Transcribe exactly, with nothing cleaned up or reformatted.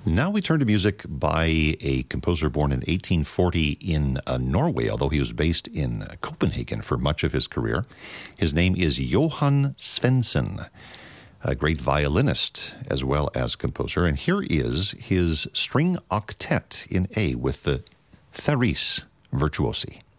Now we turn to music by a composer born in eighteen forty in uh, Norway, although he was based in Copenhagen for much of his career. His name is Johan Svensson, a great violinist as well as composer. And here is his string octet in A with the Tharis Virtuosi.